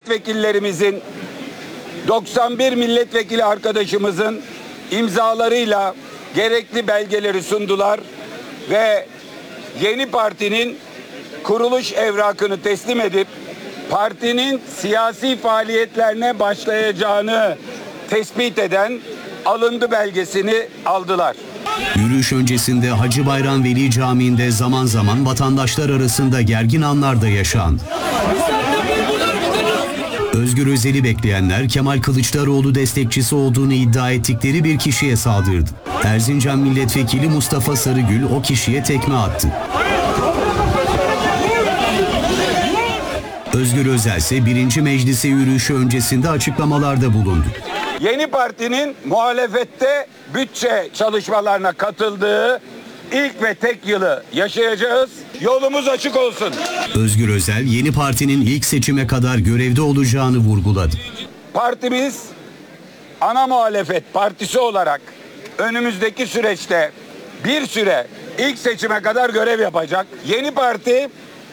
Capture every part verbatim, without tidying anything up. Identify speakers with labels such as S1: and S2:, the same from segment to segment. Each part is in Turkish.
S1: milletvekillerimizin, doksan bir milletvekili arkadaşımızın imzalarıyla gerekli belgeleri sundular ve yeni partinin kuruluş evrakını teslim edip partinin siyasi faaliyetlerine başlayacağını tespit eden alındı belgesini aldılar.
S2: Yürüyüş öncesinde Hacı Bayram Veli Camii'nde zaman zaman vatandaşlar arasında gergin anlar da yaşandı. Özgür Özel'i bekleyenler Kemal Kılıçdaroğlu destekçisi olduğunu iddia ettikleri bir kişiye saldırdı. Erzincan Milletvekili Mustafa Sarıgül o kişiye tekme attı. Özgür Özel ise birinci meclise yürüyüşü öncesinde açıklamalarda bulundu.
S1: Yeni partinin muhalefette bütçe çalışmalarına katıldığı ilk ve tek yılı yaşayacağız. Yolumuz açık olsun.
S2: Özgür Özel yeni partinin ilk seçime kadar görevde olacağını vurguladı.
S1: Partimiz ana muhalefet partisi olarak önümüzdeki süreçte bir süre ilk seçime kadar görev yapacak. Yeni parti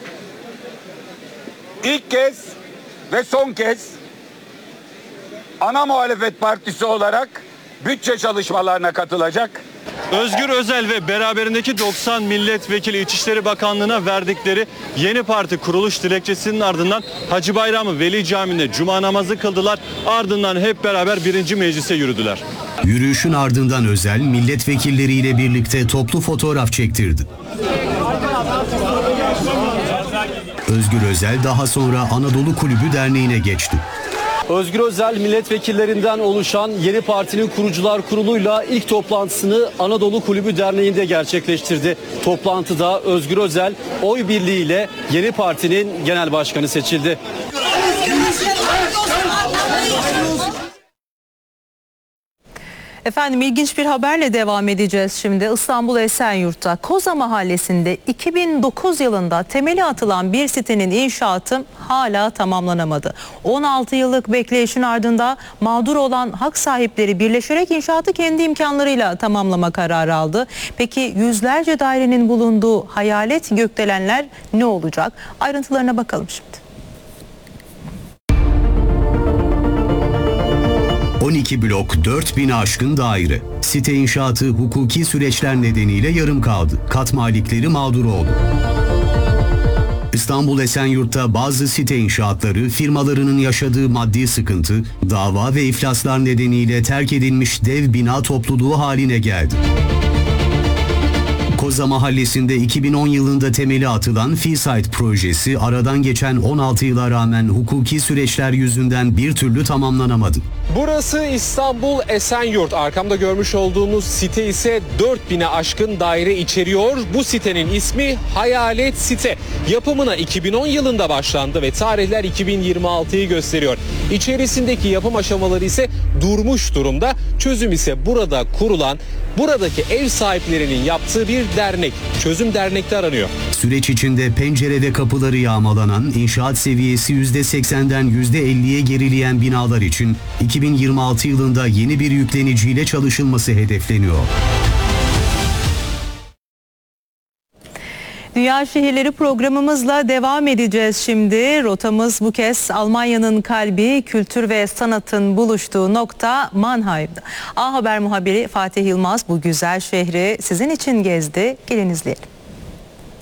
S1: ilk kez ve son kez ana muhalefet partisi olarak bütçe çalışmalarına katılacak.
S3: Özgür Özel ve beraberindeki doksan milletvekili İçişleri Bakanlığı'na verdikleri yeni parti kuruluş dilekçesinin ardından Hacı Bayram Veli Camii'nde cuma namazı kıldılar. Ardından hep beraber birinci meclise yürüdüler.
S2: Yürüyüşün ardından Özel milletvekilleriyle birlikte toplu fotoğraf çektirdi. Özgür Özel daha sonra Anadolu Kulübü Derneği'ne geçti.
S4: Özgür Özel milletvekillerinden oluşan yeni partinin kurucular kuruluyla ilk toplantısını Anadolu Kulübü Derneği'nde gerçekleştirdi. Toplantıda Özgür Özel oy birliğiyle yeni partinin genel başkanı seçildi.
S5: Efendim ilginç bir haberle devam edeceğiz şimdi. İstanbul Esenyurt'ta Koza Mahallesi'nde iki bin dokuz yılında temeli atılan bir sitenin inşaatı hala tamamlanamadı. on altı yıllık bekleyişin ardında mağdur olan hak sahipleri birleşerek inşaatı kendi imkanlarıyla tamamlama kararı aldı. Peki yüzlerce dairenin bulunduğu hayalet gökdelenler ne olacak? Ayrıntılarına bakalım şimdi.
S2: on iki blok dört bini aşkın daire. Site inşaatı hukuki süreçler nedeniyle yarım kaldı. Kat malikleri mağdur oldu. İstanbul Esenyurt'ta bazı site inşaatları firmalarının yaşadığı maddi sıkıntı, dava ve iflaslar nedeniyle terk edilmiş dev bina topluluğu haline geldi. Koza Mahallesi'nde iki bin on yılında temeli atılan Feeside projesi aradan geçen on altı yıla rağmen hukuki süreçler yüzünden bir türlü tamamlanamadı.
S6: Burası İstanbul Esenyurt. Arkamda görmüş olduğunuz site ise dört bine aşkın daire içeriyor. Bu sitenin ismi Hayalet Site. Yapımına iki bin on yılında başlandı ve tarihler iki bin yirmi altıyı gösteriyor. İçerisindeki yapım aşamaları ise durmuş durumda. Çözüm ise burada kurulan, buradaki ev sahiplerinin yaptığı bir dernek. Çözüm dernekte aranıyor.
S2: Süreç içinde pencere ve kapıları yağmalanan, inşaat seviyesi yüzde seksenden yüzde elliye gerileyen binalar için iki bin yirmi altı yılında yeni bir yükleniciyle çalışılması hedefleniyor.
S5: Dünya Şehirleri programımızla devam edeceğiz şimdi. Rotamız bu kez Almanya'nın kalbi, kültür ve sanatın buluştuğu nokta Mannheim'da. A Haber muhabiri Fatih Yılmaz bu güzel şehri sizin için gezdi. Gelin izleyelim.